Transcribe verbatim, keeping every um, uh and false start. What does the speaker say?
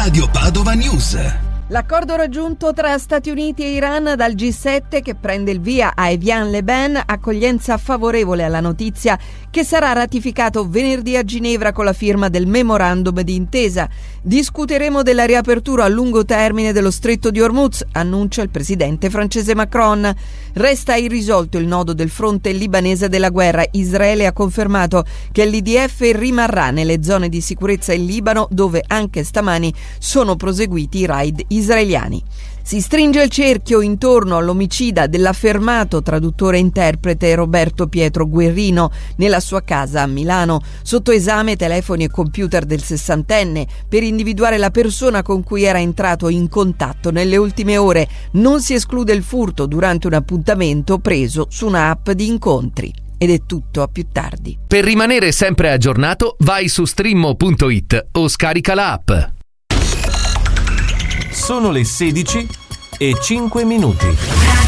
Radio Padova News. L'accordo raggiunto tra Stati Uniti e Iran dal G sette che prende il via a Evian-le-Bain, accoglienza favorevole alla notizia che sarà ratificato venerdì a Ginevra con la firma del memorandum di intesa. Discuteremo della riapertura a lungo termine dello stretto di Hormuz, annuncia il presidente francese Macron. Resta irrisolto il nodo del fronte libanese della guerra. Israele ha confermato che l'I D F rimarrà nelle zone di sicurezza in Libano, dove anche stamani sono proseguiti i raid israeliani. Si stringe il cerchio intorno all'omicida dell'affermato traduttore e interprete Roberto Pietro Guerrino nella sua casa a Milano. Sotto esame telefoni e computer del sessantenne per individuare la persona con cui era entrato in contatto nelle ultime ore. Non si esclude il furto durante un appuntamento preso su una app di incontri. Ed è tutto, a più tardi. Per rimanere sempre aggiornato, vai su streammo punto it o scarica la app. Sono le sedici e cinque minuti.